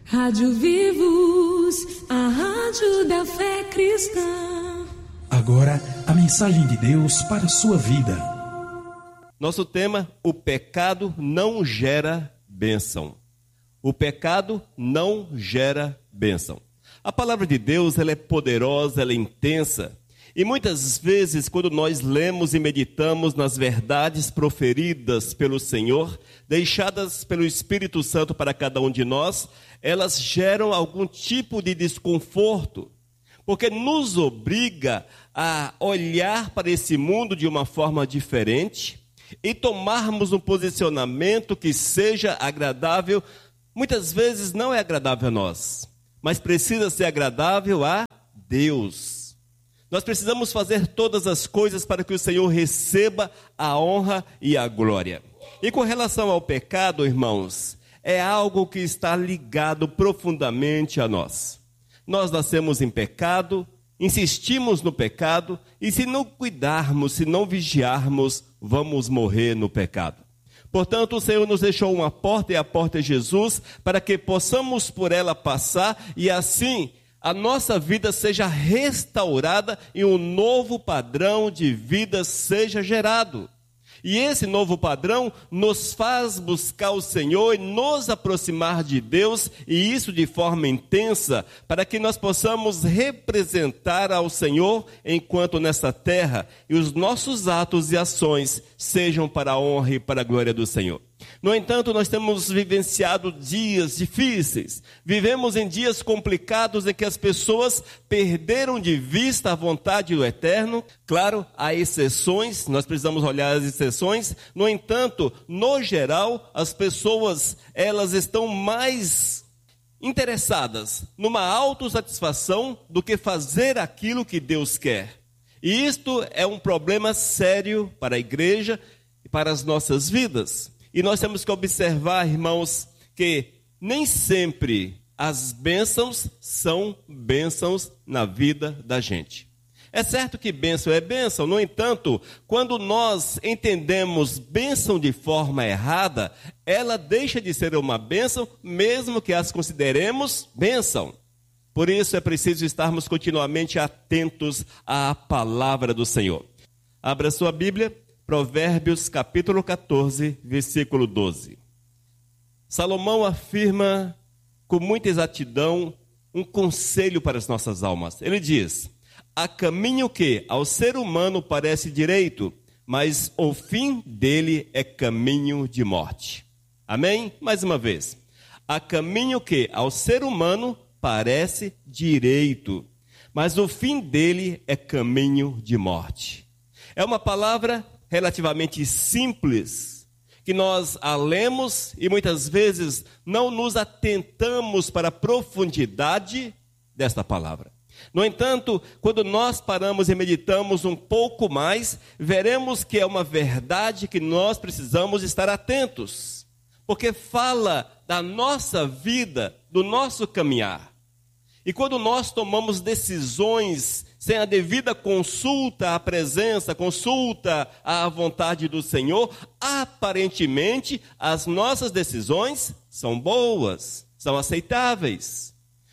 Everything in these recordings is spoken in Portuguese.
Rádio Vivos, a rádio da fé cristã. Agora, a mensagem de Deus para a sua vida. Nosso tema: o pecado não gera bênção. O pecado não gera bênção. A palavra de Deus, ela é poderosa, ela é intensa. E muitas vezes, quando nós lemos e meditamos nas verdades proferidas pelo Senhor, deixadas pelo Espírito Santo para cada um de nós, elas geram algum tipo de desconforto, porque nos obriga a olhar para esse mundo de uma forma diferente e tomarmos um posicionamento que seja agradável. Muitas vezes não é agradável a nós, mas precisa ser agradável a Deus. Nós precisamos fazer todas as coisas para que o Senhor receba a honra e a glória. E com relação ao pecado, irmãos, é algo que está ligado profundamente a nós. Nós nascemos em pecado, insistimos no pecado, e se não cuidarmos, se não vigiarmos, vamos morrer no pecado. Portanto, o Senhor nos deixou uma porta, e a porta é Jesus, para que possamos por ela passar, e assim a nossa vida seja restaurada e um novo padrão de vida seja gerado. E esse novo padrão nos faz buscar o Senhor e nos aproximar de Deus, e isso de forma intensa, para que nós possamos representar ao Senhor enquanto nessa terra, e os nossos atos e ações sejam para a honra e para a glória do Senhor. No entanto, nós temos vivenciado dias difíceis, vivemos em dias complicados em que as pessoas perderam de vista a vontade do Eterno. Claro, há exceções, nós precisamos olhar as exceções. No entanto, no geral, as pessoas, elas estão mais interessadas numa autossatisfação do que fazer aquilo que Deus quer. E isto é um problema sério para a igreja e para as nossas vidas. E nós temos que observar, irmãos, que nem sempre as bênçãos são bênçãos na vida da gente. É certo que bênção é bênção, no entanto, quando nós entendemos bênção de forma errada, ela deixa de ser uma bênção, mesmo que as consideremos bênção. Por isso é preciso estarmos continuamente atentos à palavra do Senhor. Abra sua Bíblia. Provérbios capítulo 14, versículo 12. Salomão afirma com muita exatidão um conselho para as nossas almas. Ele diz: há caminho que ao ser humano parece direito, mas o fim dele é caminho de morte. Amém? Mais uma vez. Há caminho que ao ser humano parece direito, mas o fim dele é caminho de morte. É uma palavra relativamente simples, que nós a lemos e muitas vezes não nos atentamos para a profundidade desta palavra. No entanto, quando nós paramos e meditamos um pouco mais, veremos que é uma verdade que nós precisamos estar atentos, porque fala da nossa vida, do nosso caminhar. E quando nós tomamos decisões sem a devida consulta à presença, consulta à vontade do Senhor, aparentemente as nossas decisões são boas, são aceitáveis.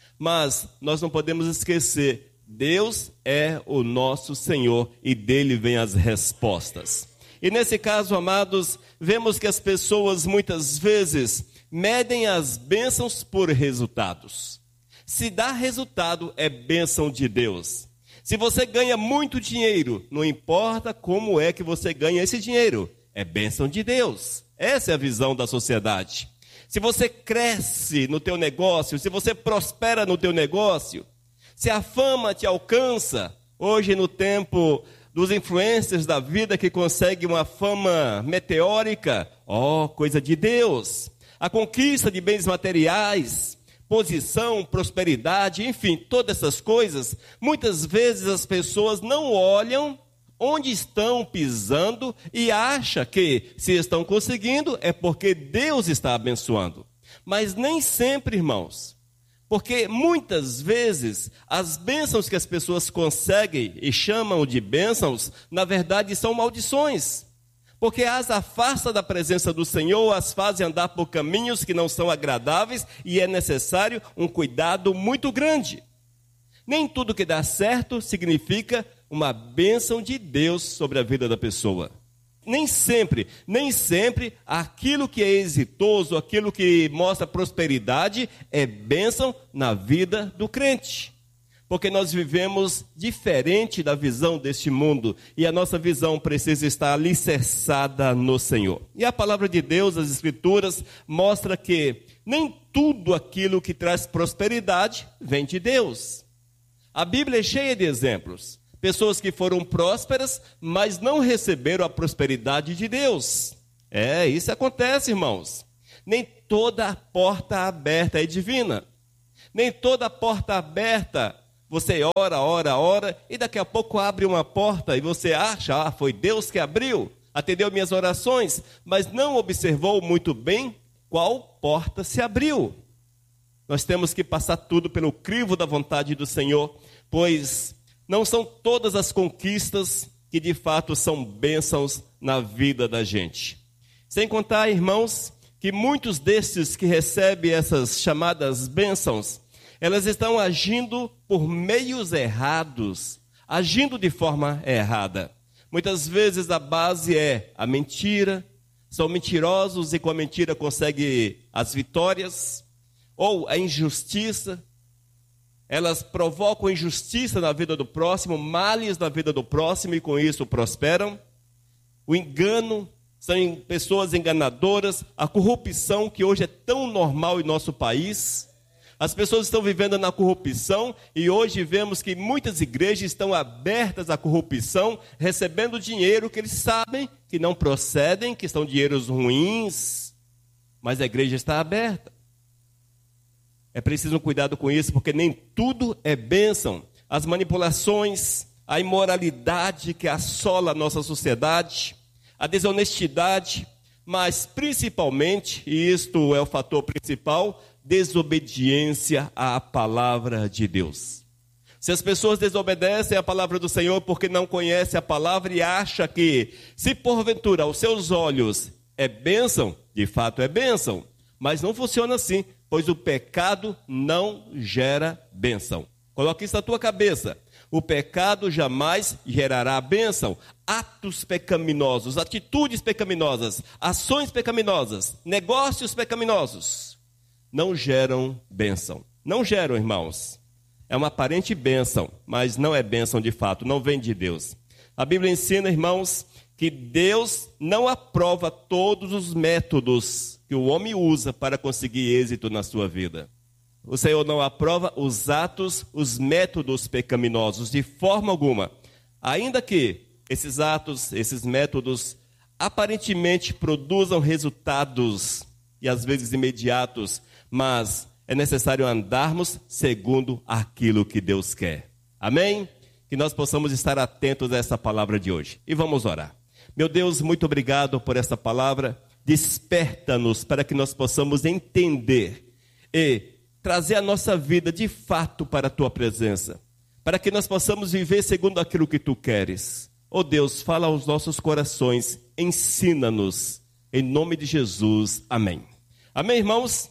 Mas nós não podemos esquecer, Deus é o nosso Senhor e dele vêm as respostas. E nesse caso, amados, vemos que as pessoas muitas vezes medem as bênçãos por resultados. Se dá resultado, é bênção de Deus. Se você ganha muito dinheiro, não importa como é que você ganha esse dinheiro, é bênção de Deus. Essa é a visão da sociedade. Se você cresce no teu negócio, se você prospera no teu negócio, se a fama te alcança, hoje no tempo dos influencers da vida que conseguem uma fama meteórica, coisa de Deus. A conquista de bens materiais, posição, prosperidade, enfim, todas essas coisas, muitas vezes as pessoas não olham onde estão pisando e acham que se estão conseguindo é porque Deus está abençoando. Mas nem sempre, irmãos, porque muitas vezes as bênçãos que as pessoas conseguem e chamam de bênçãos, na verdade são maldições. Porque as afasta da presença do Senhor, as fazem andar por caminhos que não são agradáveis e é necessário um cuidado muito grande. Nem tudo que dá certo significa uma bênção de Deus sobre a vida da pessoa. Nem sempre aquilo que é exitoso, aquilo que mostra prosperidade é bênção na vida do crente. Porque nós vivemos diferente da visão deste mundo e a nossa visão precisa estar alicerçada no Senhor. E a palavra de Deus, as Escrituras, mostra que nem tudo aquilo que traz prosperidade vem de Deus. A Bíblia é cheia de exemplos. Pessoas que foram prósperas, mas não receberam a prosperidade de Deus. Isso acontece, irmãos. Nem toda porta aberta é divina. Nem toda porta aberta, você ora, e daqui a pouco abre uma porta e você acha, foi Deus que abriu, atendeu minhas orações, mas não observou muito bem qual porta se abriu. Nós temos que passar tudo pelo crivo da vontade do Senhor, pois não são todas as conquistas que de fato são bênçãos na vida da gente. Sem contar, irmãos, que muitos desses que recebem essas chamadas bênçãos, elas estão agindo por meios errados, agindo de forma errada. Muitas vezes a base é a mentira, são mentirosos e com a mentira conseguem as vitórias, ou a injustiça. Elas provocam injustiça na vida do próximo, males na vida do próximo e com isso prosperam. O engano, são pessoas enganadoras, a corrupção que hoje é tão normal em nosso país. As pessoas estão vivendo na corrupção e hoje vemos que muitas igrejas estão abertas à corrupção, recebendo dinheiro que eles sabem que não procedem, que são dinheiros ruins, mas a igreja está aberta. É preciso um cuidado com isso, porque nem tudo é bênção. As manipulações, a imoralidade que assola a nossa sociedade, a desonestidade, mas principalmente, e isto é o fator principal, desobediência à palavra de Deus. Se as pessoas desobedecem à palavra do Senhor porque não conhecem a palavra e acham que, se porventura aos seus olhos é bênção, de fato é bênção, mas não funciona assim. Pois o pecado não gera bênção. Coloque isso na tua cabeça. O pecado jamais gerará bênção. Atos pecaminosos, atitudes pecaminosas, ações pecaminosas, negócios pecaminosos não geram bênção. Não geram, irmãos. É uma aparente bênção, mas não é bênção de fato, não vem de Deus. A Bíblia ensina, irmãos, que Deus não aprova todos os métodos que o homem usa para conseguir êxito na sua vida. O Senhor não aprova os atos, os métodos pecaminosos de forma alguma. Ainda que esses atos, esses métodos, aparentemente produzam resultados, e às vezes imediatos, mas é necessário andarmos segundo aquilo que Deus quer. Amém? Que nós possamos estar atentos a essa palavra de hoje. E vamos orar. Meu Deus, muito obrigado por essa palavra. Desperta-nos para que nós possamos entender e trazer a nossa vida de fato para a Tua presença, para que nós possamos viver segundo aquilo que Tu queres. Oh Deus, fala aos nossos corações, ensina-nos, em nome de Jesus, amém. Amém, irmãos?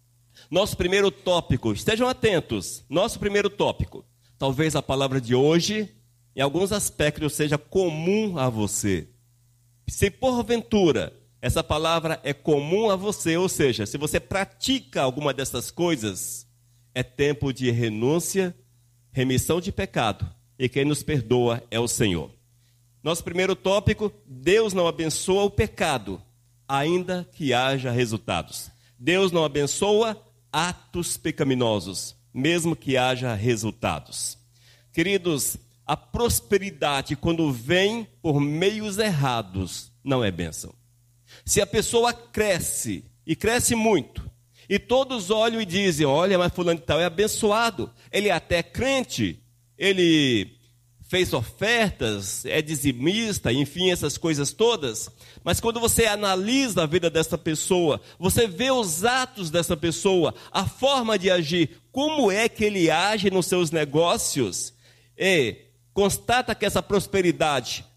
Nosso primeiro tópico, estejam atentos, nosso primeiro tópico, talvez a palavra de hoje, em alguns aspectos, seja comum a você. Se porventura essa palavra é comum a você, ou seja, se você pratica alguma dessas coisas, é tempo de renúncia, remissão de pecado, e quem nos perdoa é o Senhor. Nosso primeiro tópico, Deus não abençoa o pecado, ainda que haja resultados. Deus não abençoa atos pecaminosos, mesmo que haja resultados. Queridos, a prosperidade, quando vem por meios errados, não é bênção. Se a pessoa cresce, e cresce muito, e todos olham e dizem, olha, mas fulano de tal é abençoado, ele é até crente, ele fez ofertas, é dizimista, enfim, essas coisas todas, mas quando você analisa a vida dessa pessoa, você vê os atos dessa pessoa, a forma de agir, como é que ele age nos seus negócios, e constata que essa prosperidade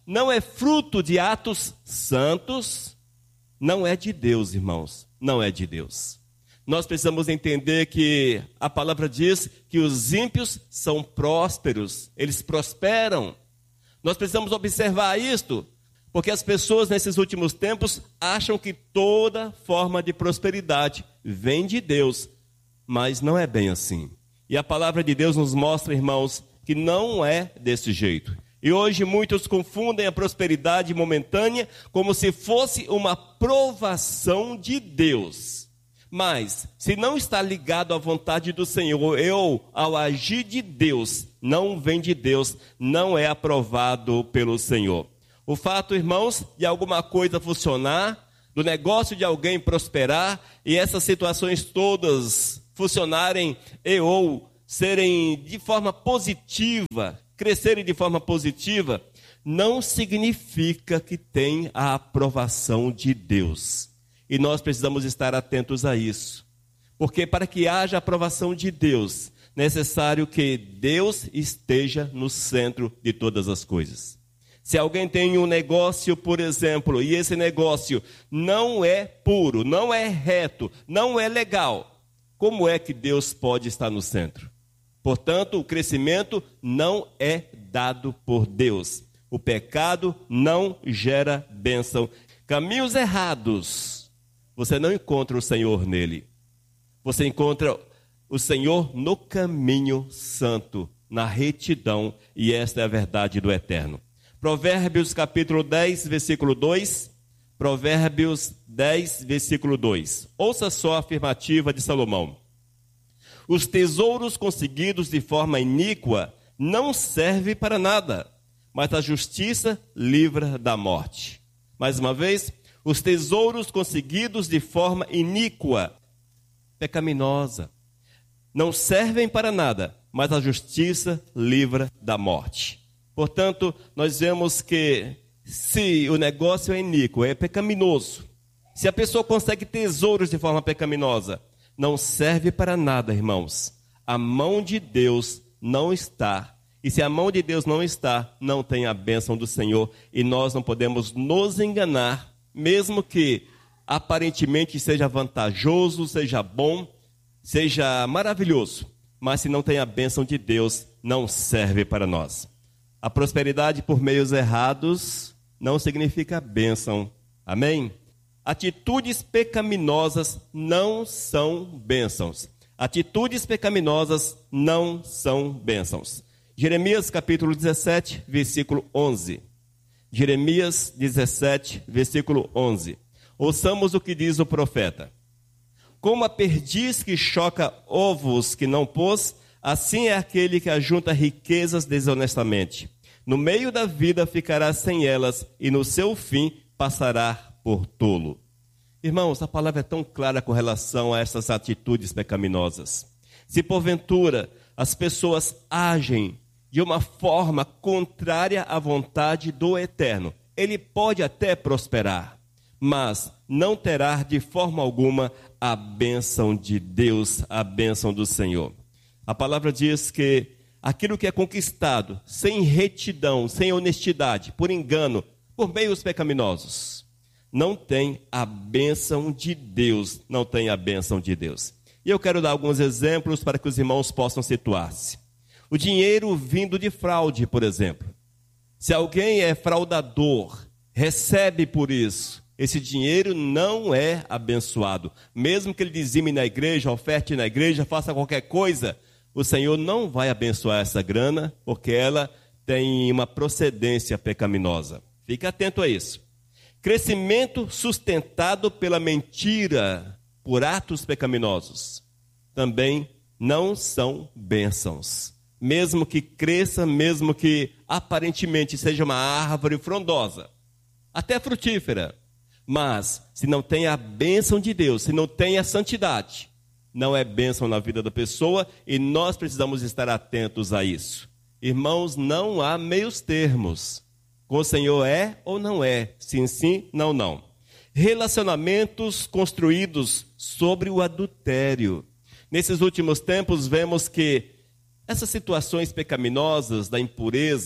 não é fruto de atos santos, não é de Deus, irmãos, não é de Deus. Nós precisamos entender que a palavra diz que os ímpios são prósperos, eles prosperam. Nós precisamos observar isto, porque as pessoas nesses últimos tempos acham que toda forma de prosperidade vem de Deus, mas não é bem assim. E a palavra de Deus nos mostra, irmãos, que não é desse jeito. E hoje muitos confundem a prosperidade momentânea como se fosse uma provação de Deus. Mas, se não está ligado à vontade do Senhor, ou ao agir de Deus, não vem de Deus, não é aprovado pelo Senhor. O fato, irmãos, de alguma coisa funcionar, do negócio de alguém prosperar, e essas situações todas funcionarem ou serem de forma positiva, crescerem de forma positiva, não significa que tem a aprovação de Deus. E nós precisamos estar atentos a isso. Porque para que haja aprovação de Deus, é necessário que Deus esteja no centro de todas as coisas. Se alguém tem um negócio, por exemplo, e esse negócio não é puro, não é reto, não é legal, como é que Deus pode estar no centro? Portanto, o crescimento não é dado por Deus. O pecado não gera bênção. Caminhos errados, você não encontra o Senhor nele. Você encontra o Senhor no caminho santo, na retidão, e esta é a verdade do eterno. Provérbios capítulo 10, versículo 2. Provérbios 10, versículo 2. Ouça só a afirmativa de Salomão. Os tesouros conseguidos de forma iníqua não servem para nada, mas a justiça livra da morte. Mais uma vez, os tesouros conseguidos de forma iníqua, pecaminosa, não servem para nada, mas a justiça livra da morte. Portanto, nós vemos que se o negócio é iníquo, é pecaminoso, se a pessoa consegue tesouros de forma pecaminosa, não serve para nada, irmãos. A mão de Deus não está. E se a mão de Deus não está, não tem a bênção do Senhor. E nós não podemos nos enganar, mesmo que aparentemente seja vantajoso, seja bom, seja maravilhoso. Mas se não tem a bênção de Deus, não serve para nós. A prosperidade por meios errados não significa bênção. Amém? Atitudes pecaminosas não são bênçãos. Atitudes pecaminosas não são bênçãos. Jeremias capítulo 17, versículo 11. Jeremias 17, versículo 11. Ouçamos o que diz o profeta. Como a perdiz que choca ovos que não pôs, assim é aquele que ajunta riquezas desonestamente. No meio da vida ficará sem elas, e no seu fim passará por tolo. Irmãos, a palavra é tão clara com relação a essas atitudes pecaminosas. Se porventura as pessoas agem de uma forma contrária à vontade do Eterno, ele pode até prosperar, mas não terá de forma alguma a bênção de Deus, a bênção do Senhor. A palavra diz que aquilo que é conquistado sem retidão, sem honestidade, por engano, por meios pecaminosos, não tem a bênção de Deus, não tem a bênção de Deus. E eu quero dar alguns exemplos para que os irmãos possam situar-se. O dinheiro vindo de fraude, por exemplo. Se alguém é fraudador, recebe por isso, esse dinheiro não é abençoado. Mesmo que ele dizime na igreja, oferte na igreja, faça qualquer coisa, o Senhor não vai abençoar essa grana, porque ela tem uma procedência pecaminosa. Fique atento a isso. Crescimento sustentado pela mentira, por atos pecaminosos, também não são bênçãos. Mesmo que cresça, mesmo que aparentemente seja uma árvore frondosa, até frutífera, mas se não tem a bênção de Deus, se não tem a santidade, não é bênção na vida da pessoa, e nós precisamos estar atentos a isso. Irmãos, não há meios termos. Com o Senhor é ou não é, sim, sim, não, não. Relacionamentos construídos sobre o adultério. Nesses últimos tempos vemos que essas situações pecaminosas da impureza,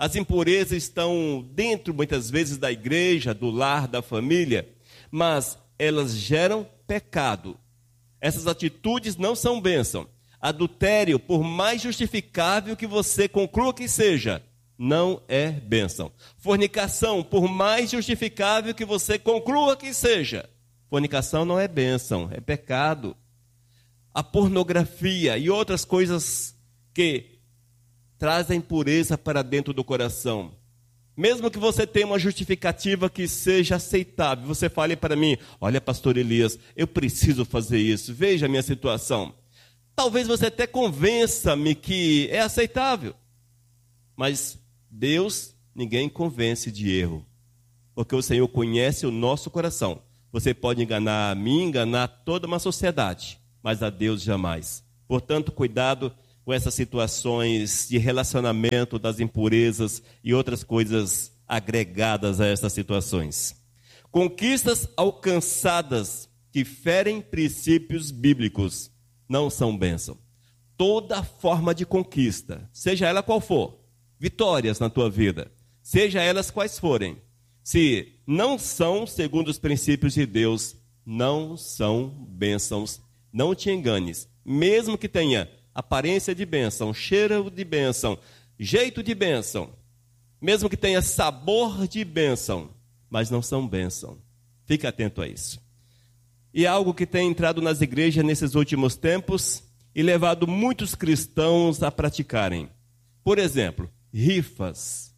As impurezas estão dentro, muitas vezes, da igreja, do lar, da família, mas elas geram pecado. Essas atitudes não são bênção. Adultério, por mais justificável que você conclua que seja, não é bênção. Fornicação, por mais justificável que você conclua que seja, fornicação não é bênção, é pecado. A pornografia e outras coisas que trazem impureza para dentro do coração. Mesmo que você tenha uma justificativa que seja aceitável, você fale para mim, olha, pastor Elias, eu preciso fazer isso, veja a minha situação. Talvez você até convença-me que é aceitável, mas Deus, ninguém convence de erro, porque o Senhor conhece o nosso coração. Você pode enganar a mim, enganar toda uma sociedade, mas a Deus jamais. Portanto, cuidado com essas situações de relacionamento, das impurezas e outras coisas agregadas a essas situações. Conquistas alcançadas que ferem princípios bíblicos não são bênção. Toda forma de conquista, seja ela qual for, vitórias na tua vida, seja elas quais forem, se não são segundo os princípios de Deus, não são bênçãos. Não te enganes, mesmo que tenha aparência de bênção, cheiro de bênção, jeito de bênção, mesmo que tenha sabor de bênção, mas não são bênção. Fique atento a isso. E algo que tem entrado nas igrejas nesses últimos tempos e levado muitos cristãos a praticarem. Por exemplo, rifas.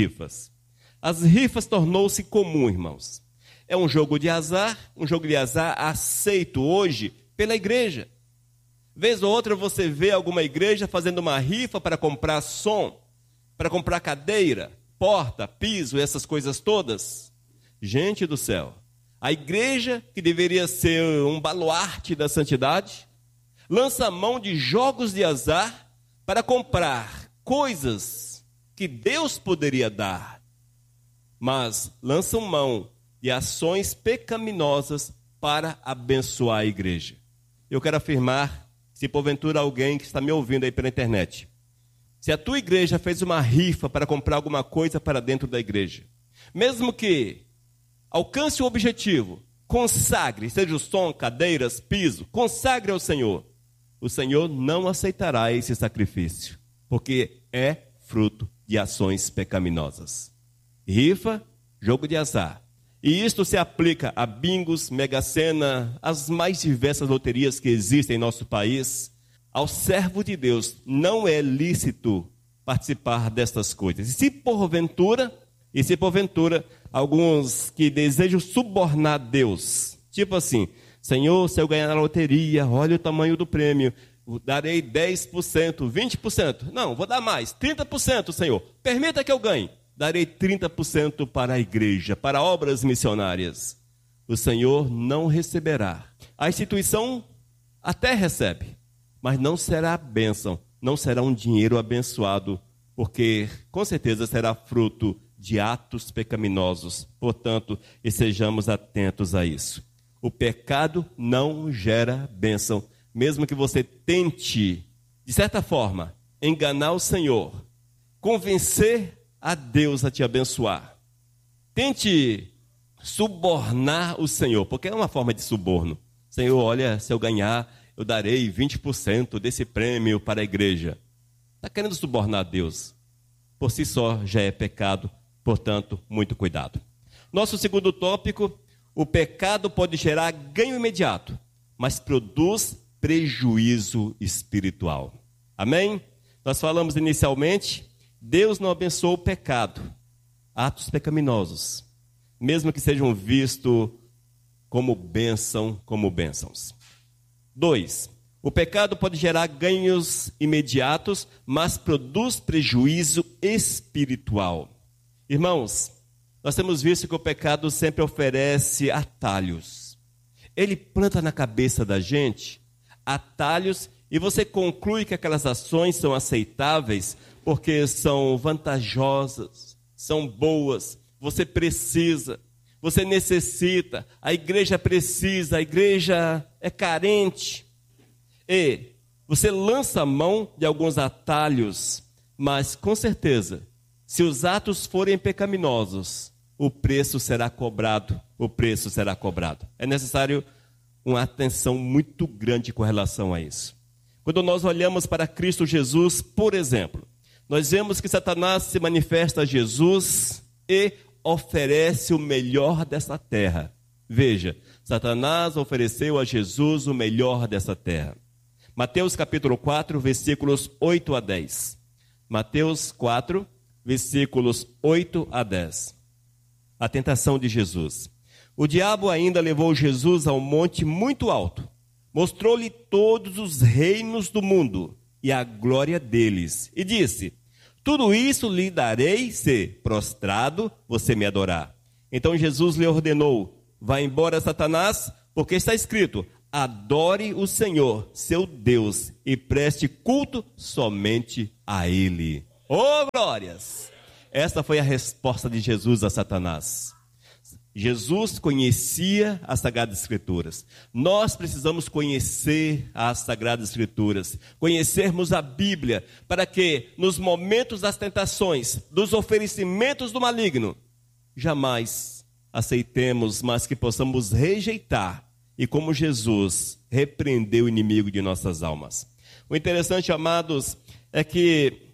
As rifas tornou-se comum, irmãos. É um jogo de azar aceito hoje pela igreja. Vez ou outra você vê alguma igreja fazendo uma rifa para comprar som, para comprar cadeira, porta, piso, essas coisas todas. Gente do céu, a igreja, que deveria ser um baluarte da santidade, lança mão de jogos de azar para comprar coisas que Deus poderia dar, mas lançam mão de ações pecaminosas para abençoar a igreja. Eu quero afirmar, se porventura alguém que está me ouvindo aí pela internet, se a tua igreja fez uma rifa para comprar alguma coisa para dentro da igreja, mesmo que alcance o objetivo, consagre, seja o som, cadeiras, piso, consagre ao Senhor, o Senhor não aceitará esse sacrifício, porque é fruto de ações pecaminosas. Rifa, jogo de azar. E isto se aplica a bingos, Mega Sena, as mais diversas loterias que existem em nosso país. Ao servo de Deus não é lícito participar destas coisas. E se porventura, alguns que desejam subornar Deus, tipo assim, Senhor, se eu ganhar na loteria, olha o tamanho do prêmio, darei 10%, 20%. Não, vou dar mais, 30%, Senhor. Permita que eu ganhe. Darei 30% para a igreja, para obras missionárias. O Senhor não receberá. A instituição até recebe, mas não será bênção, não será um dinheiro abençoado, porque com certeza será fruto de atos pecaminosos. Portanto, estejamos atentos a isso. O pecado não gera bênção, mesmo que você tente, de certa forma, enganar o Senhor, convencer a Deus a te abençoar. Tente subornar o Senhor, porque é uma forma de suborno. Senhor, olha, se eu ganhar, eu darei 20% desse prêmio para a igreja. Está querendo subornar Deus. Por si só já é pecado, portanto, muito cuidado. Nosso segundo tópico, o pecado pode gerar ganho imediato, mas produz prejuízo espiritual. Amém? Nós falamos inicialmente, Deus não abençoa o pecado, atos pecaminosos, mesmo que sejam vistos como bênçãos. 2. O pecado pode gerar ganhos imediatos, mas produz prejuízo espiritual. Irmãos, nós temos visto que o pecado sempre oferece atalhos. Ele planta na cabeça da gente atalhos e você conclui que aquelas ações são aceitáveis porque são vantajosas, são boas, você precisa, você necessita, a igreja precisa, a igreja é carente. E você lança a mão de alguns atalhos, mas com certeza, Se os atos forem pecaminosos, o preço será cobrado. O preço será cobrado. É necessário uma atenção muito grande com relação a isso. Quando nós olhamos para Cristo Jesus, por exemplo, nós vemos que Satanás se manifesta a Jesus e oferece o melhor dessa terra. Veja, Satanás ofereceu a Jesus o melhor dessa terra. Mateus capítulo 4, versículos 8 a 10. Mateus 4, versículos 8 a 10. A tentação de Jesus. O diabo ainda levou Jesus a um monte muito alto. Mostrou-lhe todos os reinos do mundo e a glória deles. E disse: tudo isso lhe darei se, prostrado, você me adorar. Então Jesus lhe ordenou: vá embora, Satanás, porque está escrito: adore o Senhor, seu Deus, e preste culto somente a Ele. Oh, glórias! Esta foi a resposta de Jesus a Satanás. Jesus conhecia as Sagradas Escrituras. Nós precisamos conhecer as Sagradas Escrituras, conhecermos a Bíblia, para que nos momentos das tentações, dos oferecimentos do maligno, jamais aceitemos, mas que possamos rejeitar e, como Jesus, repreender o inimigo de nossas almas. O interessante, amados, é que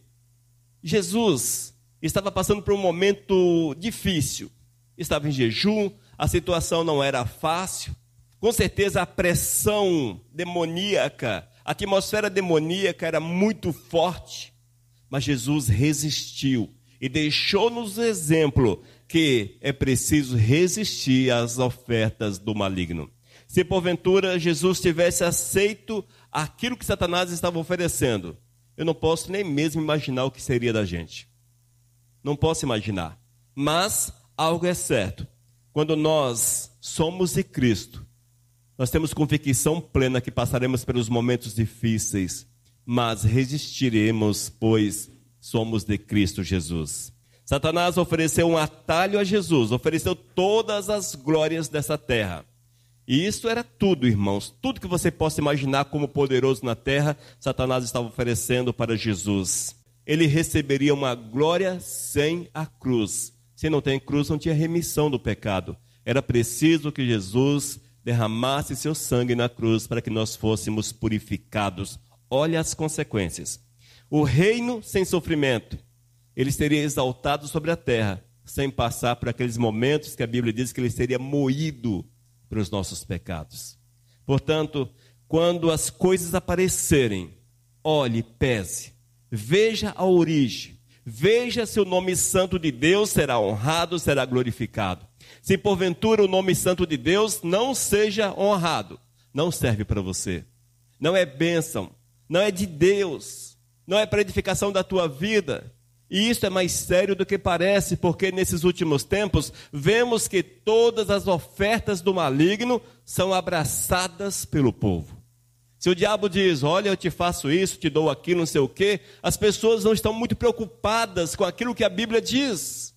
Jesus estava passando por um momento difícil. Estava em jejum, a situação não era fácil. Com certeza a pressão demoníaca, a atmosfera demoníaca era muito forte. Mas Jesus resistiu e deixou-nos o exemplo que é preciso resistir às ofertas do maligno. Se porventura Jesus tivesse aceito aquilo que Satanás estava oferecendo, eu não posso nem mesmo imaginar o que seria da gente. Não posso imaginar. Mas algo é certo: quando nós somos de Cristo, nós temos convicção plena que passaremos pelos momentos difíceis, mas resistiremos, pois somos de Cristo Jesus. Satanás ofereceu um atalho a Jesus, ofereceu todas as glórias dessa terra. E isso era tudo, irmãos. Tudo que você possa imaginar como poderoso na terra, Satanás estava oferecendo para Jesus. Ele receberia uma glória sem a cruz. Se não tem cruz, não tinha remissão do pecado. Era preciso que Jesus derramasse seu sangue na cruz para que nós fôssemos purificados. Olha as consequências. O reino sem sofrimento, ele seria exaltado sobre a terra, sem passar por aqueles momentos que a Bíblia diz que ele seria moído para os nossos pecados. Portanto, quando as coisas aparecerem, olhe, pese, veja a origem. Veja se o nome santo de Deus será honrado, será glorificado. Se porventura o nome santo de Deus não seja honrado, não serve para você. Não é bênção, não é de Deus, não é para edificação da tua vida. E isso é mais sério do que parece, porque nesses últimos tempos vemos que todas as ofertas do maligno são abraçadas pelo povo. Se o diabo diz: olha, eu te faço isso, te dou aquilo, não sei o quê, as pessoas não estão muito preocupadas com aquilo que a Bíblia diz,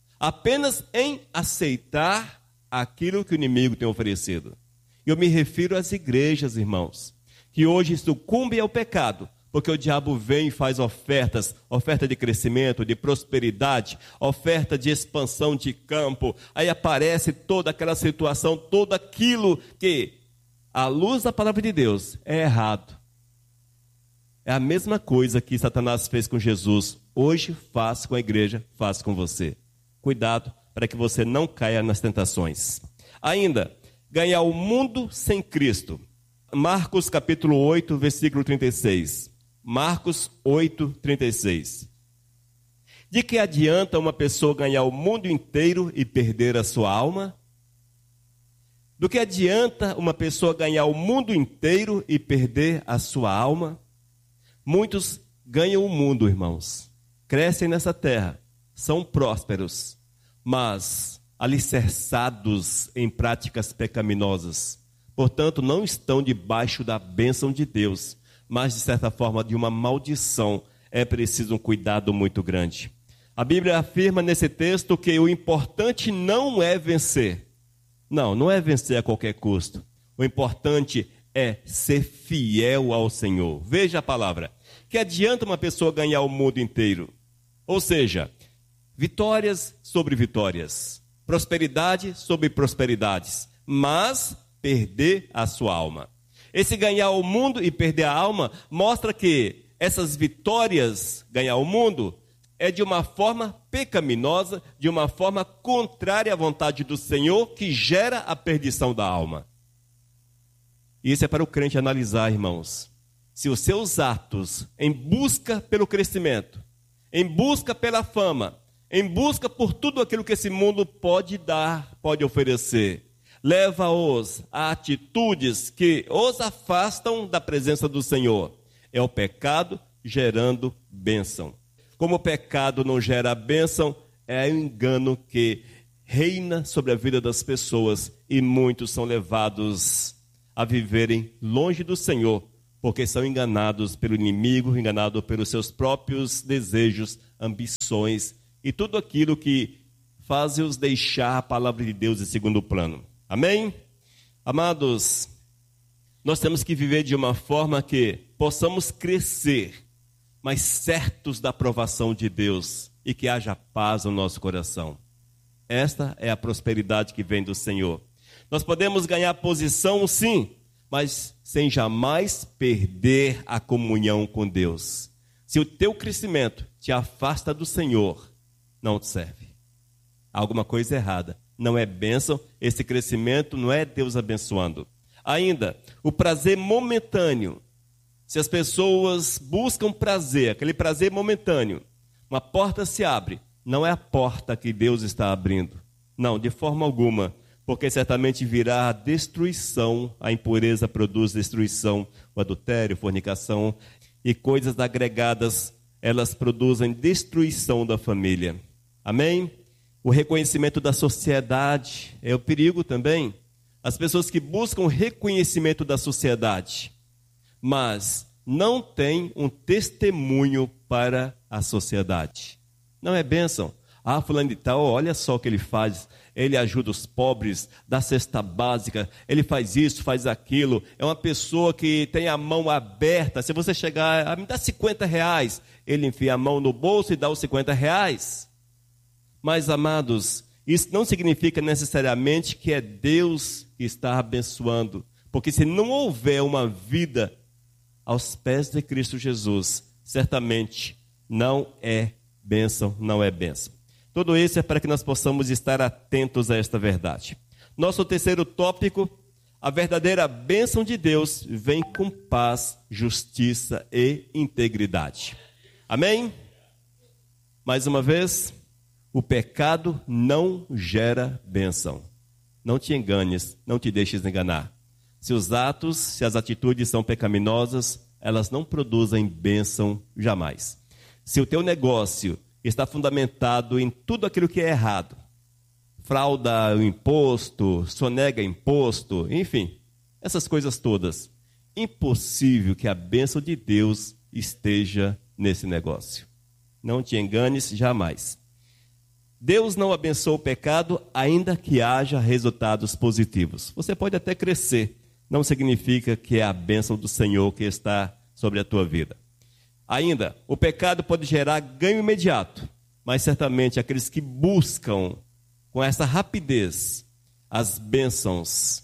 apenas em aceitar aquilo que o inimigo tem oferecido. Eu me refiro às igrejas, irmãos, que hoje sucumbem ao pecado, porque o diabo vem e faz ofertas, oferta de crescimento, de prosperidade, oferta de expansão de campo. Aí aparece toda aquela situação, tudo aquilo que, à luz da palavra de Deus, é errado. É a mesma coisa que Satanás fez com Jesus. Hoje faz com a igreja, faz com você. Cuidado para que você não caia nas tentações. Ainda, ganhar o mundo sem Cristo. Marcos capítulo 8, versículo 36. Marcos 8, 36. De que adianta uma pessoa ganhar o mundo inteiro e perder a sua alma? Do que adianta uma pessoa ganhar o mundo inteiro e perder a sua alma? Muitos ganham o mundo, irmãos. Crescem nessa terra, são prósperos, mas alicerçados em práticas pecaminosas. Portanto, não estão debaixo da bênção de Deus, mas de certa forma de uma maldição. É preciso um cuidado muito grande. A Bíblia afirma nesse texto que o importante não é vencer. Não é vencer a qualquer custo. O importante é ser fiel ao Senhor. Veja a palavra. Que adianta uma pessoa ganhar o mundo inteiro? Ou seja, vitórias sobre vitórias, prosperidade sobre prosperidades, mas perder a sua alma. Esse ganhar o mundo e perder a alma mostra que essas vitórias, ganhar o mundo, é de uma forma pecaminosa, de uma forma contrária à vontade do Senhor, que gera a perdição da alma. Isso é para o crente analisar, irmãos. Se os seus atos em busca pelo crescimento, em busca pela fama, em busca por tudo aquilo que esse mundo pode dar, pode oferecer, leva-os a atitudes que os afastam da presença do Senhor. É o pecado gerando bênção. Como o pecado não gera bênção, é o engano que reina sobre a vida das pessoas e muitos são levados a viverem longe do Senhor, porque são enganados pelo inimigo, enganados pelos seus próprios desejos, ambições e tudo aquilo que faz-os deixar a palavra de Deus em segundo plano. Amém? Amados, nós temos que viver de uma forma que possamos crescer, mas certos da aprovação de Deus e que haja paz no nosso coração. Esta é a prosperidade que vem do Senhor. Nós podemos ganhar posição, sim, mas sem jamais perder a comunhão com Deus. Se o teu crescimento te afasta do Senhor, não te serve. Há alguma coisa errada. Não é bênção, esse crescimento não é Deus abençoando. Ainda, o prazer momentâneo. Se as pessoas buscam prazer, aquele prazer momentâneo, uma porta se abre, não é a porta que Deus está abrindo. Não, de forma alguma, porque certamente virá a destruição, a impureza produz destruição, o adultério, fornicação e coisas agregadas, elas produzem destruição da família. Amém? O reconhecimento da sociedade é o perigo também. As pessoas que buscam reconhecimento da sociedade, mas não têm um testemunho para a sociedade. Não é bênção. Ah, fulano de tal, olha só o que ele faz. Ele ajuda os pobres, dá cesta básica, ele faz isso, faz aquilo. É uma pessoa que tem a mão aberta. Se você chegar, me dá 50 reais, ele enfia a mão no bolso e dá os 50 reais. Mas, amados, isso não significa necessariamente que é Deus que está abençoando. Porque se não houver uma vida aos pés de Cristo Jesus, certamente não é bênção, não é bênção. Tudo isso é para que nós possamos estar atentos a esta verdade. Nosso terceiro tópico, a verdadeira bênção de Deus vem com paz, justiça e integridade. Amém? Mais uma vez, o pecado não gera bênção. Não te enganes, não te deixes enganar. Se os atos, se as atitudes são pecaminosas, elas não produzem bênção jamais. Se o teu negócio está fundamentado em tudo aquilo que é errado, frauda o imposto, sonega imposto, enfim, essas coisas todas, impossível que a bênção de Deus esteja nesse negócio. Não te enganes jamais. Deus não abençoa o pecado, ainda que haja resultados positivos. Você pode até crescer, não significa que é a bênção do Senhor que está sobre a tua vida. Ainda, o pecado pode gerar ganho imediato, mas certamente aqueles que buscam com essa rapidez as bênçãos,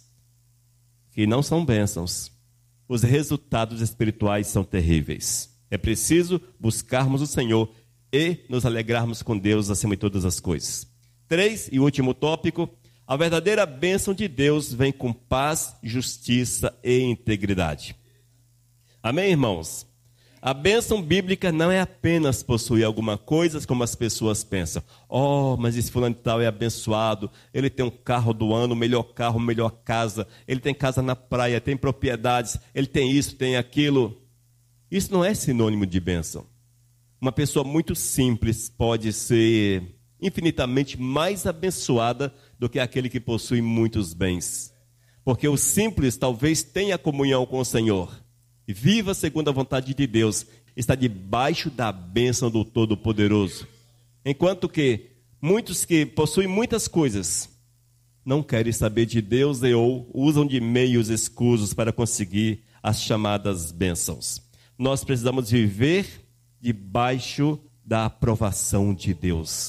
que não são bênçãos, os resultados espirituais são terríveis. É preciso buscarmos o Senhor e nos alegrarmos com Deus acima de todas as coisas. 3, e último tópico, a verdadeira bênção de Deus vem com paz, justiça e integridade. Amém, irmãos? A bênção bíblica não é apenas possuir alguma coisa como as pessoas pensam. Oh, mas esse fulano de tal é abençoado, ele tem um carro do ano, melhor carro, melhor casa, ele tem casa na praia, tem propriedades, ele tem isso, tem aquilo. Isso não é sinônimo de bênção. Uma pessoa muito simples pode ser infinitamente mais abençoada do que aquele que possui muitos bens. Porque o simples talvez tenha comunhão com o Senhor e viva segundo a vontade de Deus, está debaixo da bênção do Todo-Poderoso. Enquanto que muitos que possuem muitas coisas não querem saber de Deus ou usam de meios escusos para conseguir as chamadas bênçãos. Nós precisamos viver debaixo da aprovação de Deus.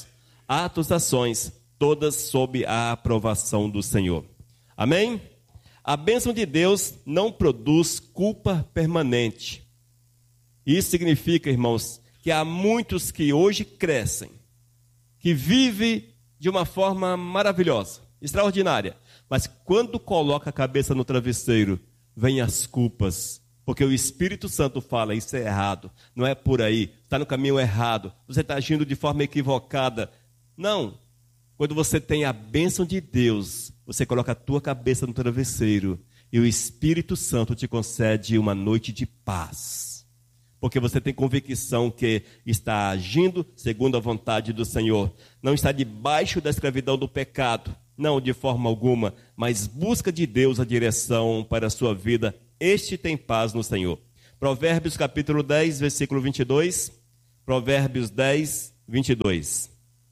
atos, ações, todas sob a aprovação do Senhor. Amém? A bênção de Deus não produz culpa permanente. Isso significa, irmãos, que há muitos que hoje crescem, que vivem de uma forma maravilhosa, extraordinária, mas quando coloca a cabeça no travesseiro, vem as culpas, porque o Espírito Santo fala, isso é errado, não é por aí, está no caminho errado, você está agindo de forma equivocada. Não, quando você tem a bênção de Deus, você coloca a tua cabeça no travesseiro e o Espírito Santo te concede uma noite de paz. Porque você tem convicção que está agindo segundo a vontade do Senhor. Não está debaixo da escravidão do pecado, não de forma alguma, mas busca de Deus a direção para a sua vida. Este tem paz no Senhor. Provérbios capítulo 10, versículo 22. Provérbios 10, 22.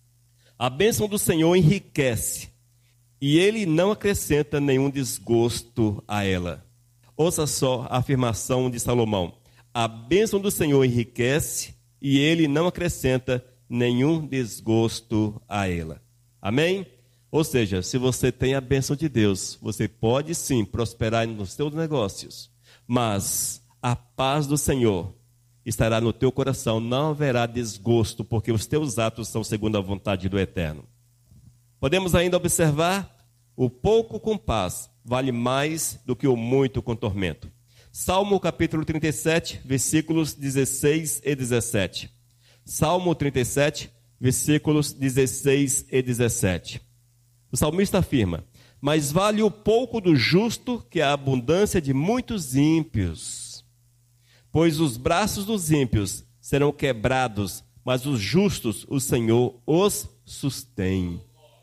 A bênção do Senhor enriquece, e Ele não acrescenta nenhum desgosto a ela. Ouça só a afirmação de Salomão. A bênção do Senhor enriquece, e Ele não acrescenta nenhum desgosto a ela. Amém? Ou seja, se você tem a bênção de Deus, você pode sim prosperar nos seus negócios, mas a paz do Senhor estará no teu coração, não haverá desgosto, porque os teus atos são segundo a vontade do Eterno. Podemos ainda observar, o pouco com paz vale mais do que o muito com tormento. Salmo capítulo 37, versículos 16 e 17. Salmo 37, versículos 16 e 17. O salmista afirma, mas vale o pouco do justo que a abundância de muitos ímpios. Pois os braços dos ímpios serão quebrados, mas os justos o Senhor os sustém.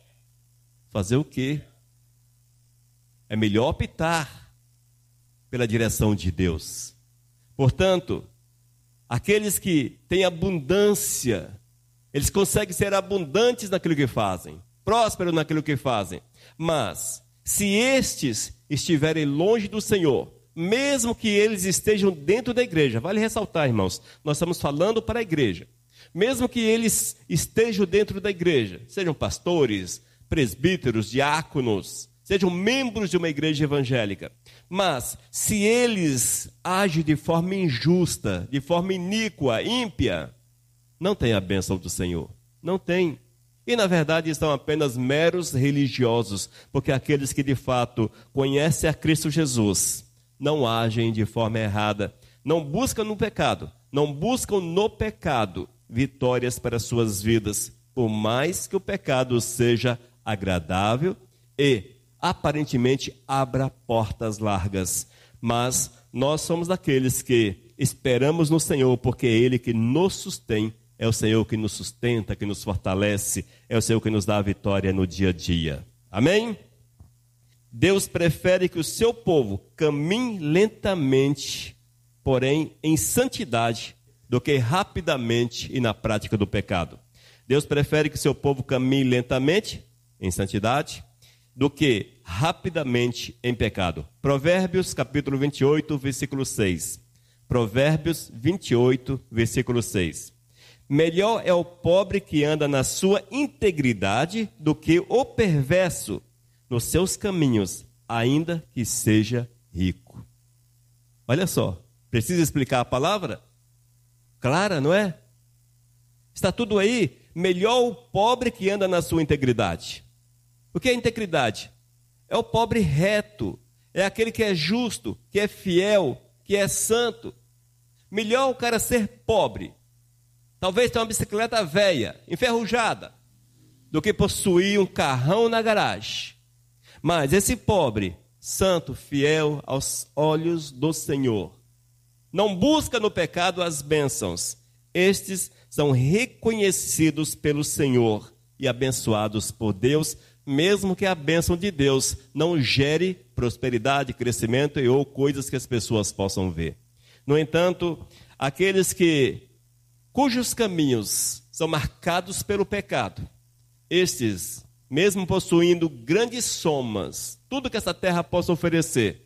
Fazer o quê? É melhor optar pela direção de Deus. Portanto, aqueles que têm abundância, eles conseguem ser abundantes naquilo que fazem, prósperos naquilo que fazem. Mas, se estes estiverem longe do Senhor, mesmo que eles estejam dentro da igreja, vale ressaltar, irmãos, nós estamos falando para a igreja. Mesmo que eles estejam dentro da igreja, sejam pastores, presbíteros, diáconos, sejam membros de uma igreja evangélica, mas se eles agem de forma injusta, de forma iníqua, ímpia, não tem a bênção do Senhor, não tem. E na verdade são apenas meros religiosos, porque aqueles que de fato conhecem a Cristo Jesus, não agem de forma errada, não buscam no pecado, não buscam no pecado vitórias para suas vidas, por mais que o pecado seja agradável e aparentemente abra portas largas. Mas nós somos daqueles que esperamos no Senhor, porque é Ele que nos sustém, é o Senhor que nos sustenta, que nos fortalece, é o Senhor que nos dá a vitória no dia a dia. Amém? Deus prefere que o seu povo caminhe lentamente, porém em santidade, do que rapidamente e na prática do pecado. Deus prefere que o seu povo caminhe lentamente, em santidade, do que rapidamente em pecado. Provérbios capítulo 28, versículo 6. Provérbios 28, versículo 6. Melhor é o pobre que anda na sua integridade do que o perverso nos seus caminhos, ainda que seja rico. Olha só, precisa explicar a palavra? Clara, não é? Está tudo aí. Melhor o pobre que anda na sua integridade. O que é integridade? É o pobre reto, é aquele que é justo, que é fiel, que é santo. Melhor o cara ser pobre, talvez ter uma bicicleta velha, enferrujada, do que possuir um carrão na garagem. Mas esse pobre, santo, fiel aos olhos do Senhor, não busca no pecado as bênçãos. Estes são reconhecidos pelo Senhor e abençoados por Deus, mesmo que a bênção de Deus não gere prosperidade, crescimento e ou coisas que as pessoas possam ver. No entanto, aqueles cujos caminhos são marcados pelo pecado, estes, mesmo possuindo grandes somas, tudo que essa terra possa oferecer,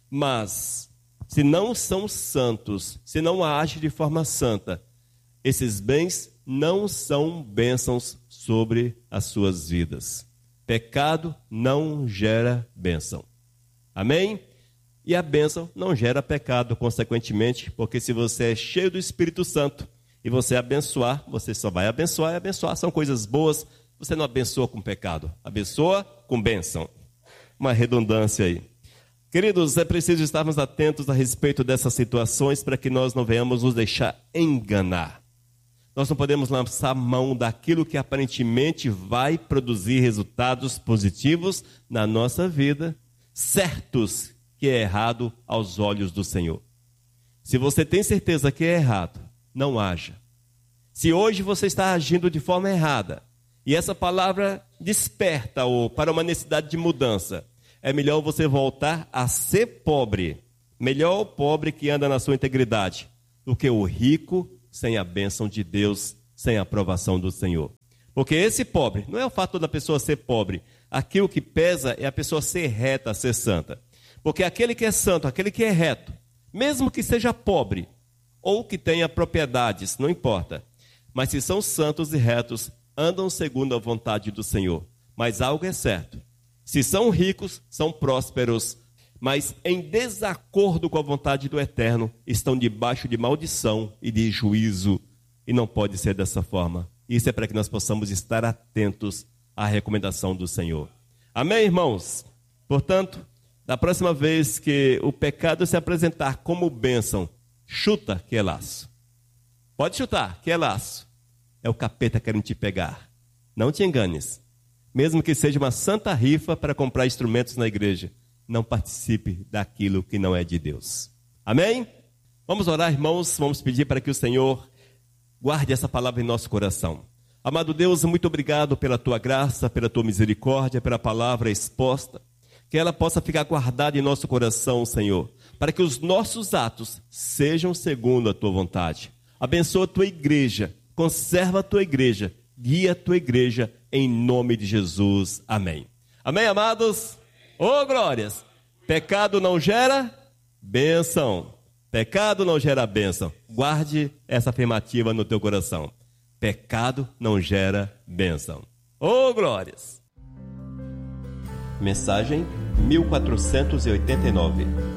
mas se não são santos, se não agem de forma santa, esses bens não são bênçãos sobre as suas vidas. Pecado não gera bênção. Amém? E a bênção não gera pecado, consequentemente, porque se você é cheio do Espírito Santo e você abençoar, você só vai abençoar e abençoar. São coisas boas, você não abençoa com pecado, abençoa com bênção. Uma redundância aí. Queridos, é preciso estarmos atentos a respeito dessas situações para que nós não venhamos nos deixar enganar. Nós não podemos lançar mão daquilo que aparentemente vai produzir resultados positivos na nossa vida, certos que é errado aos olhos do Senhor. Se você tem certeza que é errado, não haja. Se hoje você está agindo de forma errada, e essa palavra desperta-o para uma necessidade de mudança, é melhor você voltar a ser pobre. Melhor o pobre que anda na sua integridade, do que o rico sem a bênção de Deus, sem a aprovação do Senhor. Porque esse pobre, não é o fato da pessoa ser pobre, aquilo que pesa é a pessoa ser reta, ser santa. Porque aquele que é santo, aquele que é reto, mesmo que seja pobre, ou que tenha propriedades, não importa, mas se são santos e retos, andam segundo a vontade do Senhor. Mas algo é certo, se são ricos, são prósperos, mas em desacordo com a vontade do Eterno, estão debaixo de maldição e de juízo, e não pode ser dessa forma. Isso é para que nós possamos estar atentos à recomendação do Senhor. Amém, irmãos? Portanto, da próxima vez que o pecado se apresentar como bênção, chuta que é laço. Pode chutar que é laço. É o capeta querendo te pegar. Não te enganes. Mesmo que seja uma santa rifa para comprar instrumentos na igreja, não participe daquilo que não é de Deus. Amém? Vamos orar, irmãos. Vamos pedir para que o Senhor guarde essa palavra em nosso coração. Amado Deus, muito obrigado pela tua graça, pela tua misericórdia, pela palavra exposta. Que ela possa ficar guardada em nosso coração, Senhor, para que os nossos atos sejam segundo a tua vontade. Abençoa a tua igreja, conserva a tua igreja, guia a tua igreja, em nome de Jesus. Amém. Amém, amados? Ô, glórias! Pecado não gera bênção. Pecado não gera bênção. Guarde essa afirmativa no teu coração. Pecado não gera bênção. Ô, glórias! Mensagem 1489.